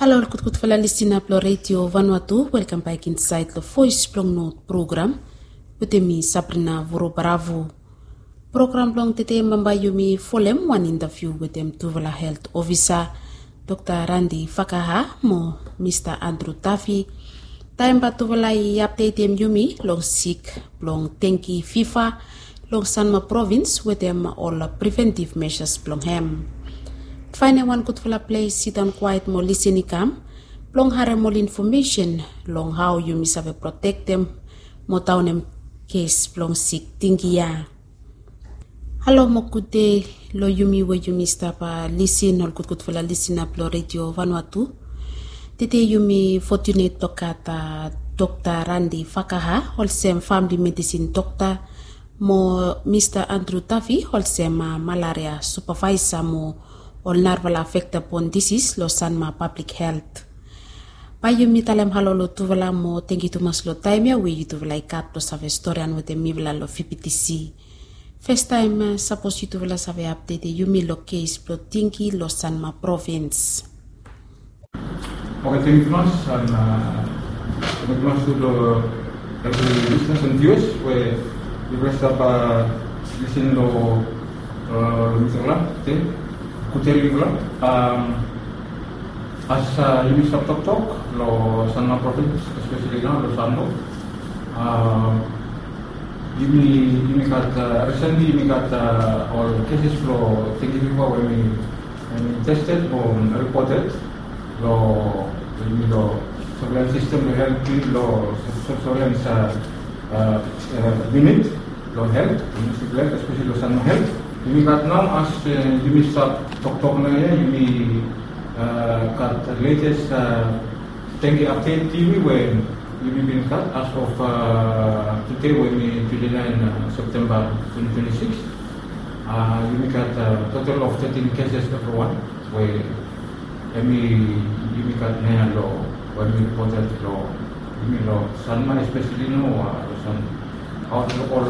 Hello, good fella listener plo radio Vanuatu. Welcome back inside the Voice Plong Note program. With me Sabrina Vorobravo. Program plong tete mambayumi folem one interview with them Tuvala Health Officer Dr. Randy Fakaha mo Mr. Andrew Taffy. Time ba Tuvala update them yumi long sick plong tenki FIFA long Sanma province with them all preventive measures plong hem. Find one good fella place, sit down quiet, more listen come. Long hare more information, long how you miss have protect them, more down them case long sick tingia. Hello mo good day, lo yumi we you miss tapa listen or good fella listen up lo radio Vanuatu. Today yumi fortunate tokata Dr. Randy Fakaha, wholesome family medicine doctor, mo Mr. Andrew Taffy, wholesome malaria supervisor mo all narval affect upon disease lo Sanma public health. Payo mi talem halolo tuvala mo tengi tumas lo time ya we you tuvala ikat lo save historian with the mivla lo FPTC. First time suppose you tuvala save update you mi lo case lo tinki lo Sanma province. Okay, thank you much and thank you much to the every listeners and viewers where you rest up listen lo misalnya kuteri pula as you stop talk lo Sanma province especially now lo Sanmo you got recently you got all cases lo thinking before when we tested or reported lo surveillance system lo health lo surveillance unit lo health especially lo Sanma health. You got now as you start talk na ya you got the latest thank update TV when you been cut as of today when we 29 September 2026 you got a total of 13 cases everyone where you got na law when we reported law Sanma especially no San out of all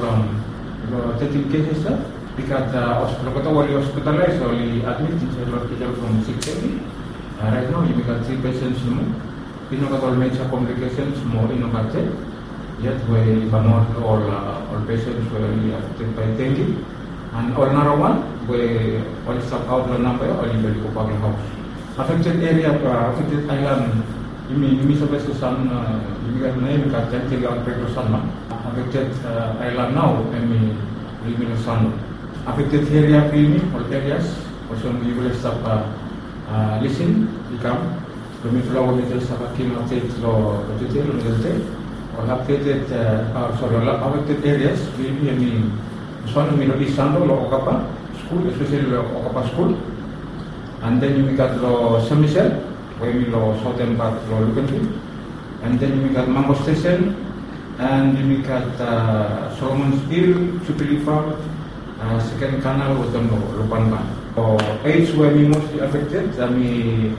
13 cases because hospital were hospitalized or admitted in the hospital from 6:30. Right now, you got 3 patients more. You know, got all major complications more in the yet we not all patients were affected by dengue. And all another one, we all stuck out the number or in the Kopag house. Affected area, affected island, you mean supposed to some, you got name, got dengue outbreak of Sanma. Affected island now, we live in Sanma. Affected area all areas also you will stop listen become the flow meter stop came update lo detail or updated affected areas we son minori sando lo Okapa school especially lo Okapa school and then you got lo San Michel where we lo southern part lo Lucanville and then you got Mango Station and you got Solomon's Hill Superior second canal was on Lupanban. Age were mostly affected, 69%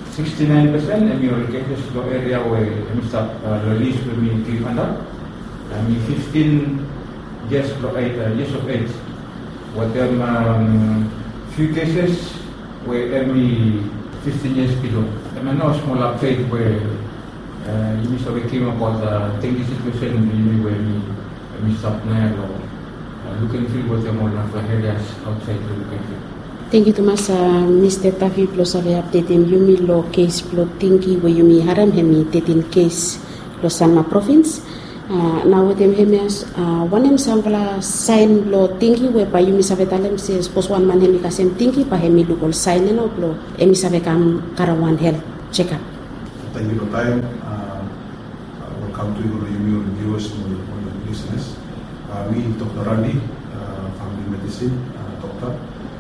and we cases the area where we start release when we give under 15 years of age. What them few cases where we 15 years below. I mean now small update where you miss came about the dengue situation where we start now. Lucanville was the more of areas outside Lucanville. Thank you, Thomas. Mr. Taffy plus have update him. You mean lo case lo tinki where you mean haram hemi 13 case lo Sanma province. Now with him hemis one him sample sign lo tinki where by you miss have talem says post one man hemi kasem tinki pa hemi local sign no lo emis have kam karawan health check up. Thank you for time. Welcome to your viewers and listeners. Me, Dr. Randy, family medicine doctor.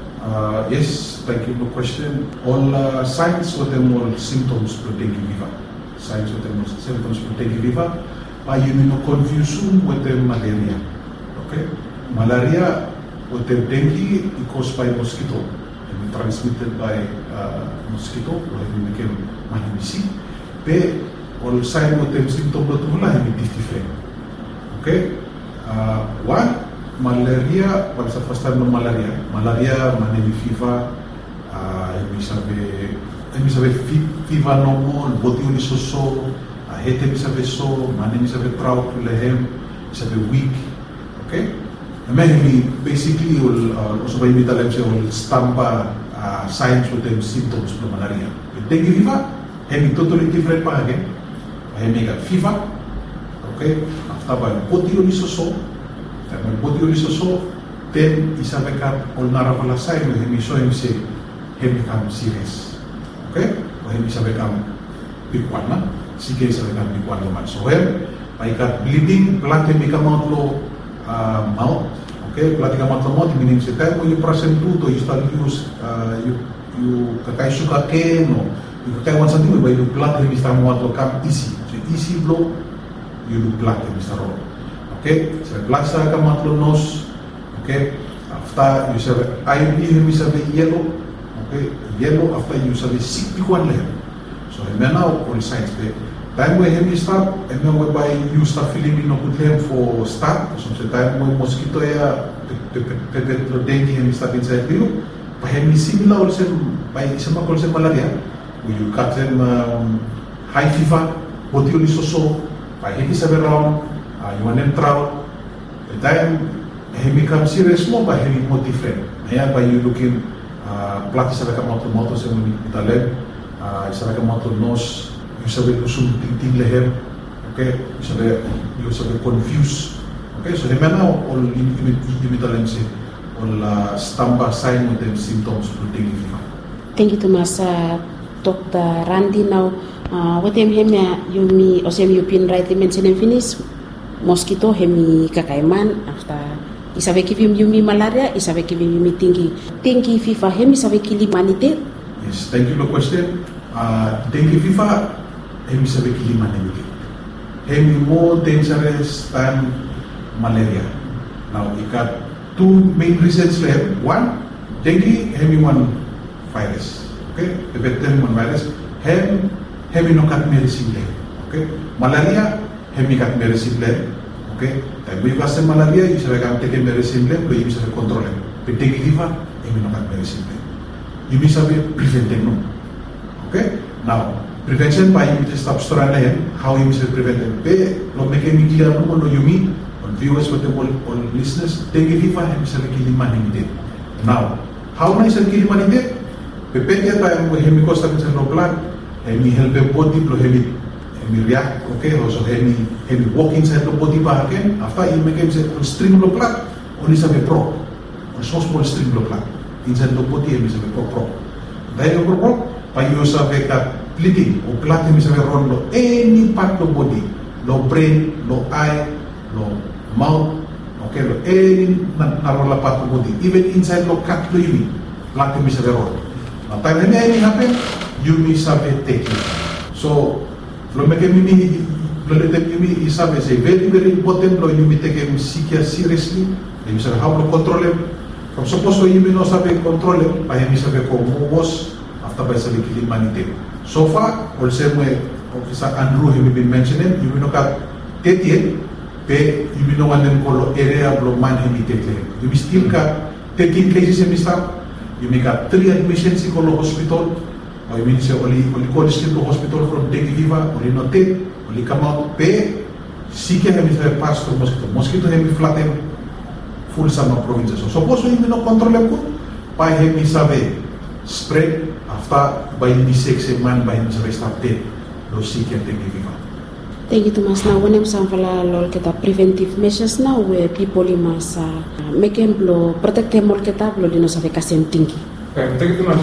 Yes, thank you for the question. All signs of them all symptoms for dengue fever. Signs of them all symptoms for dengue fever. You know confusion with the malaria. Okay, malaria with the dengue is caused by mosquito and transmitted by mosquito. Or it became mahimisi. But all signs of them symptoms of them different. Okay. One, malaria, what's the first time of malaria? Malaria, malaria fever, Hemi sabe fiva normal, body uli so, head hemi sabe so, man hemi sabe trau lehem, sabe weak, okay? Hemi basically also by hemi talem se ul stampa signs with them symptoms of malaria. Dengue fever, hemi totally different pa again. Hemi got fever, okay? After by body uli so, then isabe kat ul naravala sign hemi so hemi say hemi come serious. Okay, hemi sabe kam bikuana, sige sabe kam bikuana man. So ikat bleeding, blood hemi come out lo mouth. Okay, blood come out lo mouth. Meaning say time when you present to you start use you kakai sugar cane or you kakai one something where you blood hemi start out lo come easy. So easy blow, you do blood hemi start out. Okay, so blood start come out lo nose. Okay, after you sabe eye hemi sabe yellow. Okay, yellow after you sabi sick bikuan lehem. So now all signs the time when hemi start, and then whereby you start feeling no good lehem for start. So the time when mosquito ya the dengue hemi start inside you, but hemi similar also by isama also malaria. You cut them high fever, body only so, by hemi sabi round, you want them trout. The time hemi come serious more, but hemi more different. Now by you looking. Plati sabe ka moto sa mga italem, sabe ka moto nose, you sabe kusum ting lehem, okay, you sabe confused, okay, so hemana all italem si all stamba sign with them symptoms of dengue fever. Thank you too much, Dr. Randy. Now, what hemi yumi o semi yupin right mention finish mosquito hemi kakaiman after. Isabe kivim yumi malaria, isabe kivim yumi dengue fever, hemi isabe kili manite. Yes, thank you for the question. Dengue fever, hemi isabe kili manite. Hemi more dangerous than malaria. Now, we got two main reasons for him. One, dengue, hemi one virus. Okay, the bacterium one virus. Hemi no kat medicine. Okay, malaria, hemi kat medicine. Okay, tapi bila pasal malaria, you sabe kam take medicine le, you sabe control le. But dengue fever, you no kat medicine le. You sabe prevent them. Okay, now prevention by you just stop storing le. How you sabe prevent them? Be lo make me clear no lo you mean on viewers with the all listeners. Dengue fever, you sabe kili manite. Now, how na sabe kili manite? Be dia tayo mo hemi costa sa blood, hemi help the body lo hemi react, okay, also hemi walk inside the body back again. After you make him say on stream of blood, only sabi pro, on so small stream of blood inside the body, hemi sabi pro. Dahil pro, pa you sabi ka bleeding o blood hemi sabi run lo any part of body, lo brain, lo eye, lo mouth, okay, lo any narola part of body, even inside lo cut lo yumi, blood hemi sabi run. Now time hemi happen, yumi sabi take it. So lo make me lo let me isabe say very important lo you take him seriously. You say how to control him. From suppose you no sabe control him, pa him sabe ko was after by sabe kili manite. So far, also may Officer Andrew have been mentioning, you know kat tete pe you know one then call area of man him take. You still got 13 cases in start. You make got 3 admissions in hospital. Or you mean say only call still to hospital from dengue fever, only not take, only come out pay. Sike hemi sabe pass to mosquito hemi flatten full summer provinces. So suppose you no control him, by hemi sabe spread after by hemi 6 man by hemi sabe start dead. Lo sike dengue fever. Thank you too much. Now, when I'm saying lol kita preventive measures now where people must make them blow protect them all kita blow dino sabe kasem tinggi. Thank you too much.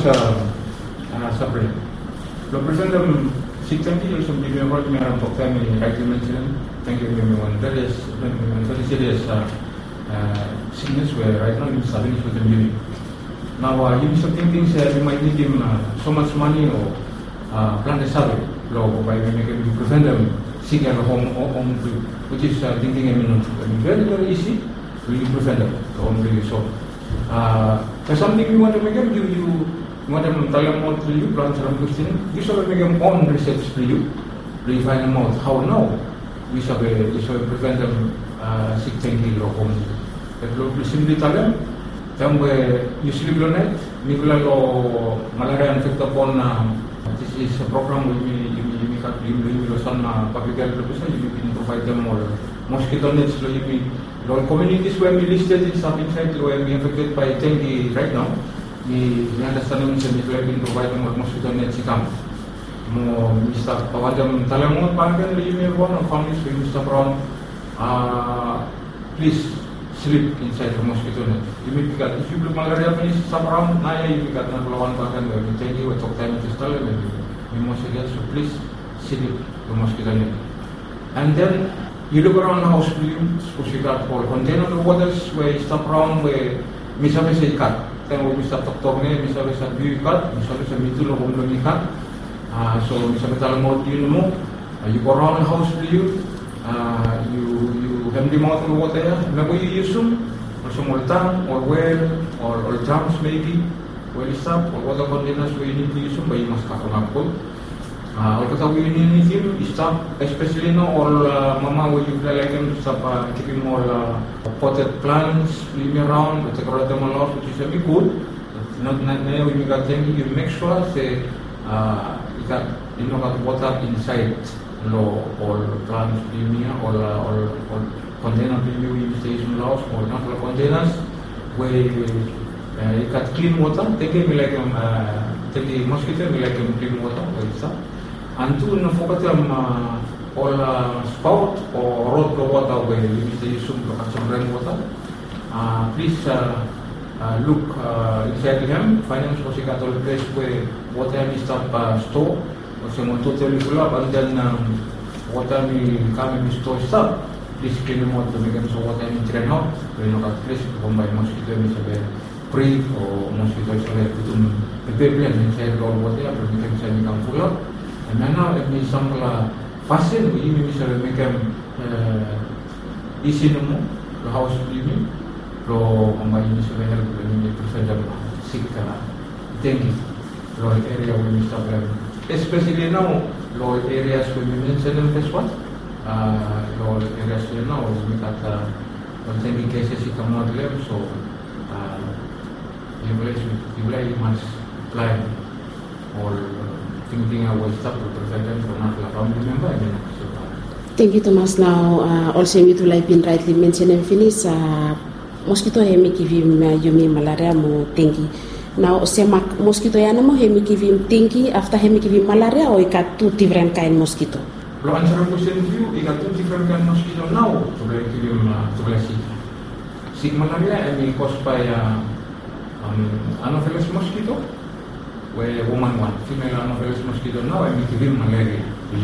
Separate. Lo present them 620 or something about me around talk time in right mention. Thank you everyone. That is very serious sickness where right now it's having with the unit. Now you be something things you might need him so much money or plan the salary low by making you prevent them sick at home which is thinking very easy. We prevent them to home really so. There's something you want to make them you want them to tell them out to you, plan some question. You should make them own research for you. You find them out how now. You should prevent them sick thinking or home. But you simply tell them Then you sleep on it, Nicola lo malaria infect upon this is a program with me cut you some public health officer, you can provide them more mosquito nets, so you lo communities where we listed in some inside where we affected by dengue right now. We understand that we can provide them more mosquito nets come. More Mr. Pawadam Talamon Pargan, you may one of families with Mr. Brown. Please sleep inside the mosquito net. If you look malaria, please stop around. Naya, you got not one pargan where we tell you what talk time to start so please sleep the mosquito net. And then you look around the house, because you got all container waters where you stop around where Misa say cut. Then we stop talking, Misa say view cut, Misa say middle of the cut. So Misa Talamon, you know, you go around the house, you empty mouth of water, maybe you use them, or some more tank, or well, or drums maybe, well stop, or water containers where you need to use them, but you must cut them up. Or what we need him, stop, especially now, or mama, where you like them to stop keeping more potted plants, living around, but take them a lot, which is very good. Not now, when you got them, you make sure say, you got water inside. Or plants or container PMU station laws or not containers where you got clean water, take it like take the mosquito like clean water and two no focus all spout or road water where you use some rainwater. Please look inside him, find a place where water is stored. So totally full up and then water may come and store stuff. Please clean them out to make them so water may drain out. We know that place to come by mosquito may say pre or mosquito is like to prepare inside all water, but we can say become full up. And now it means some fasten, we may say make them easy no more. The house living, lo come by say help when you present them sick dengue. Lo area where we stop them. Especially now, low areas where we mentioned them this one, low areas where now we got dengue cases in Kamodlem, so you must plan or thinking away stuff to prevent them from not allowing remember. Thank you, Thomas. Now, also, you to like been rightly mentioned and finish mosquito hemikivim yumi malaria mo dengue. Now, sema mosquito yana mo hemikivim dengue after hemikivim malaria or ikat two different kind mosquito? Lo answer question view, ikat two different kind mosquito now to be sick malaria and caused by Anopheles mosquito, where woman one, female Anopheles mosquito now and hemikivim malaria.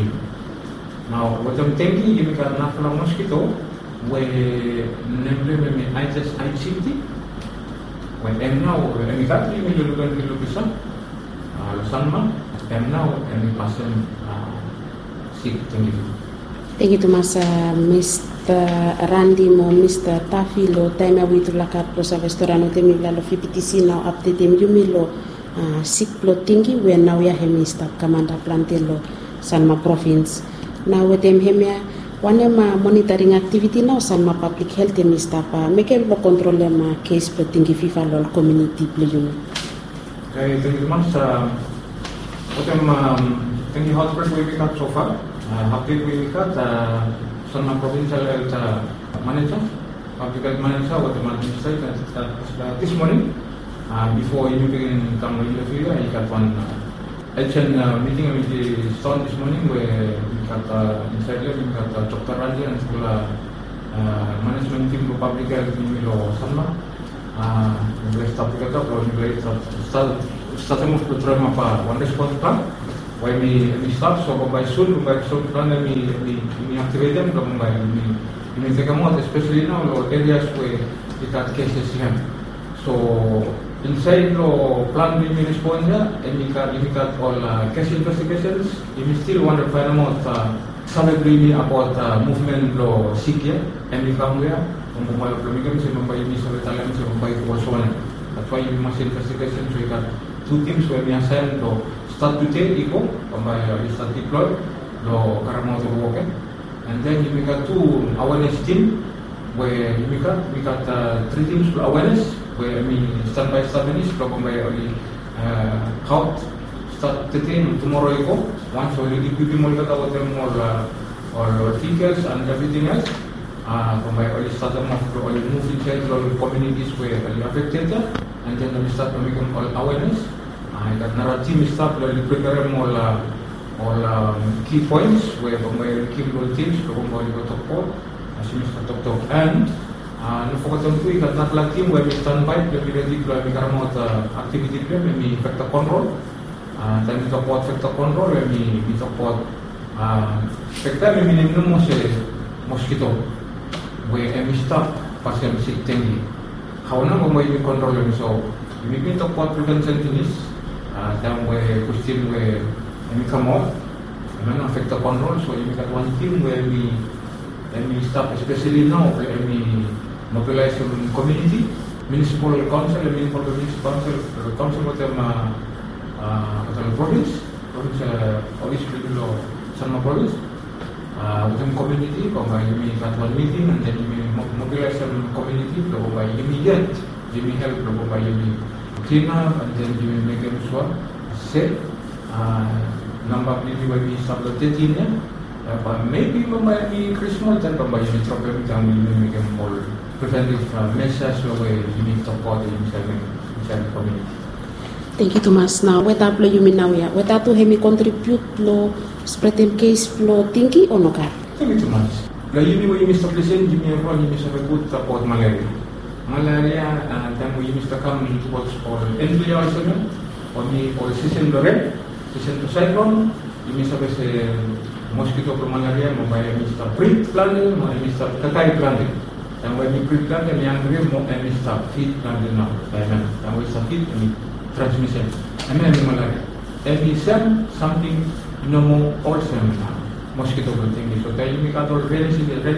Now, what I'm thinking, you got Anopheles mosquito, where namely Aedes aegypti. When now, we got you look at Sanma, and now any person sick. Thank you. Thank you, Thomas. Mr. Randy mo Mr. Tafi lo time we to lakat lo sa restaurant temi lo FPTC now update yumi lo sick plotingi we now ya Mr. Commander Plantelo Sanma province. Now with them hemia one monitoring activity now Sanma public health Mr. Pa make lo control ma case plotingi FIFA lo community play. Okay, thank you much. What thank you hospital we got so far. Update we got Sanma provincial health manager, public health manager, what the manager this morning before you begin come in the field, I got one meeting with the son this morning where we got inside there, we got Dr. Randy and school management team for public health in Sanma. We start together, startamos to try one response plan. Why we start so by soon plan we activate them by we take them out, especially now areas where we got cases here. So inside the plan we respond and we got all case investigations. We still want to find out some agree about movement law sick and we come here. That's why we must investigation. So we got two teams where we assign to start today, start deploy, Karamoto working. And then we got two awareness team where we got three teams for awareness, where start by Japanese, by only how start today, tomorrow you go. Once already equip more them or figures and everything else. By only start them off only move inside all communities where only affected, and then we start to make them all awareness. That narrative start to prepare them all key points where by key teams, by talk about, as Mr. Talk and no focus on we got not like team where we stand by, we ready to make activity plan, we factor control, then we talk about factor control, we talk about factor minimum mosquito, where we stop passion sick thing. How now we control them so we can talk about prevention things, then where question where we come out, and then factor control, so we got one team where we stop, especially now where we mobilize the community, municipal council, and municipal council with them province, police below Sama province, with them community, you got one meeting, and then you mobilize the community, by immediate, you help, by you clean up, and then you make them safe. Number maybe when we start the 13, but maybe might be Christmas and by you drop everything, we make them all preventive measures where you need support inside the community. Thank you, Thomas. Now, what up you mean now? What up to hemi contribute lo spread them case lo thinking or no car? Thank you, Thomas. Now, you know, you Mr. President, you may run, you Mr. Good support malaria. Malaria, and then we Mr. come towards all environment, or me all season the red, season to cyclone, you Mr. Mosquito for malaria, mobile Mr. Pre-planting, or Mr. Kakai planting. And when we pre-plant, we angry more and Mr. Feed planting now. And we start feed transmission. And then malaria. And we send something no more also mosquito thing. So then you make out rainy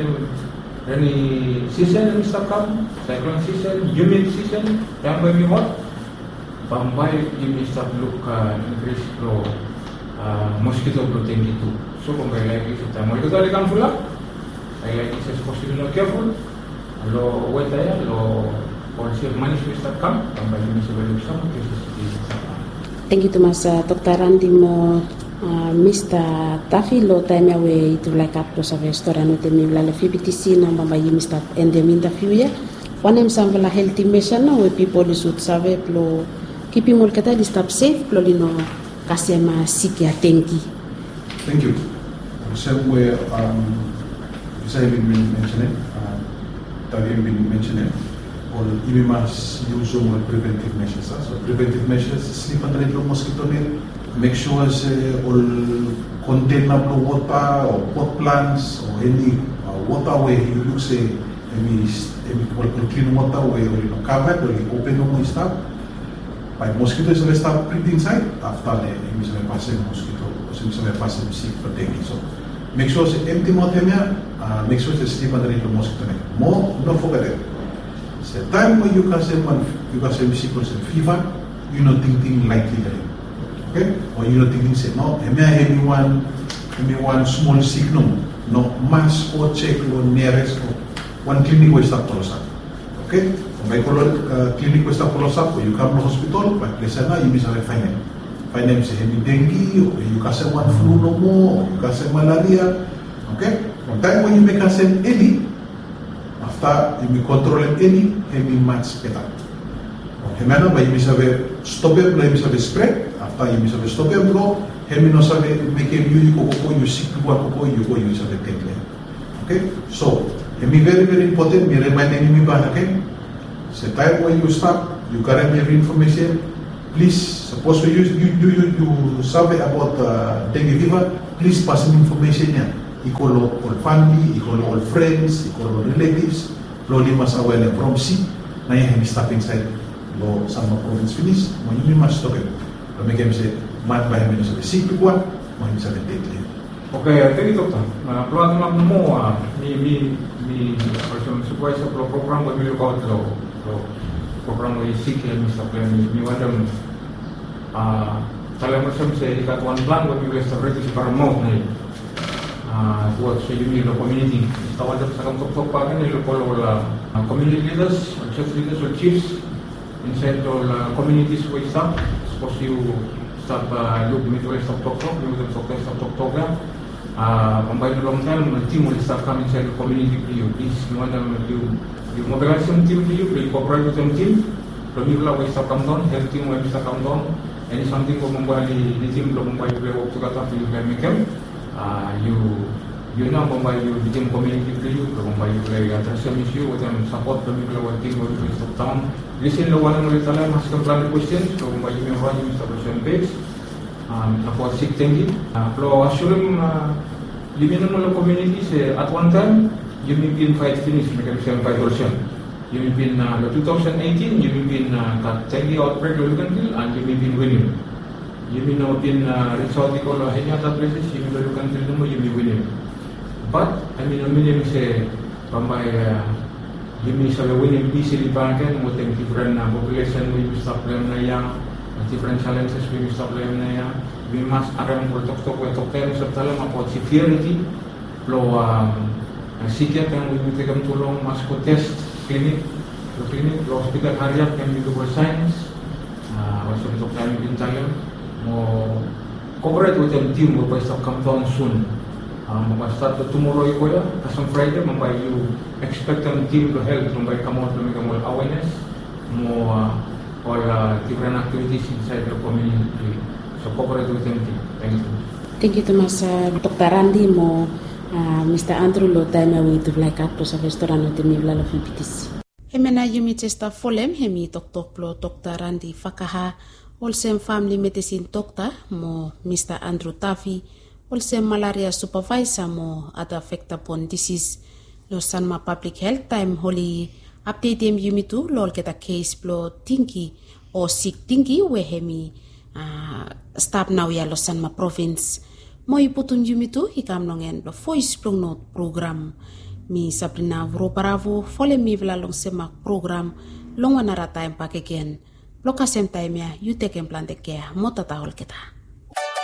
season, Mr. Come, cyclone season, humid season, and when we want, Bombay, you Mr. Look increase flow. Mosquito protein itu. So kung kaya like it, mo ito tali kang fulak. Kaya like it, supposed to be careful. Lo weta ya, lo also manage Mr. Kam, tambah ini sebelum sama Thank you, Thomas. Dr. Randy mo Mr. Tafi lo time away to like up to save story no temi la FBTC na mama yi Mr. Endem interview ya. One em samvala healthy mission na where people should save lo keep him all kata stop safe lo lino kasema siki atenki. Thank you. The same way as I've been mentioning, Tari been mentioning, all we must use more preventive measures. So preventive measures, sleep under the mosquito net, make sure all container of water or pot plants or any waterway you look say any clean water where you covered or you open no stuff. By mosquitoes will start breathing inside after the passing mosquito, so passing sick for dengue. So make sure it's empty motemia, make sure it's sleep under the mosquito net. More, don't forget it. It's the time when you can say sick or fever, you're not thinking lightly. Okay? Or you're not thinking say no, anyone small sick no mass or check or nearest or one clinic will start to okay? By clinic questa follow-up, you come to hospital, but listen now, you miss a finance. Finance is heavy dengue, or you can say one flu no more, or you can say malaria. Okay? From time when you make a send any, after you may control any, heavy much better. Okay, now, by you miss a stop it, you miss a spread, after you miss a stop it, blow, heavy no sabe, make a you sick to one, you go use a take. Okay? So, heavy very, very important, me remind me back again. The time when you start, you gather every information. Please, suppose you survey about dengue fever. Please pass in information. Equal all family, equal all friends, equal all relatives. Lo limas aware from C. Na yan stop inside. Lo sama province finish. Mo yun mas stop it. Lo may kami say man ba hemi sa C to one. Mo yun sa take. Okay, thank you, Doctor. Keluar tengah mo ni supervisor program kami look out program we seek Mr. Plan ni wadam kalau macam saya dekat one plan kami boleh separate separuh buat sejumlah lo community. Tahu ada sekarang tok-tok pakai ni lo follow community leaders, church leaders, or chiefs, inside the communities where stop. Suppose you stop look me stop talk, you will stop talk. By the long time, the team will start coming inside the community to you. Please, you want them you mobilize some team to you, you cooperate with some team. From you will start come down, health team will start come down. And something for Mumbai, the team will Mumbai play work together to you can make them. You know Mumbai, you become community to you, Mumbai you play address some issue with them, support the people who team will be stop down. Listen to one of the time, ask them plan questions, so Mumbai you may run you establish page. About 6 things. Kalau assume you mean the communities at one time, you may be in fight finish, make a 5%. You may be in 2018, you may be in Dengue outbreak local country, and you may be winning. You may not be in resort or any other places, you may local country, you may winning. But I mean, say, you may say winning easily back and with different population, we stop them different challenges we stop them we must arrange for talk about severity, psikiat yang we take tulong mas ko test clinic, hospital harian can be do science, also untuk kami bintang mo cooperate with them team will start come down soon. Start tomorrow iko ya, as on Friday, mampai you expect them team to help, mampai come out to make more awareness, more all different activities inside the community. So cooperate with them. Thank you. Thank you to Mas Dr. Randy mo Mr. Andrew lo time we to like up to sa restaurant de mi vla fipitis. Hemena yumi testa folem hemi Dr. Randy Fakaha Olsem family medicine doctor mo Mr. Andrew Tafi Olsem malaria supervisor mo other affected disease lo Sanma public health time holy update dem yumi tu lol kita case blo tinggi o sick tinggi we hemi stop now ya lo Sanma province mo iputun yumi tu hikam nongen lo voice prong note program mi Sabrina Voroparavo fole mi vla long semak program long wanara time pakeken lokasem time ya you take plan de care mo tatahol kita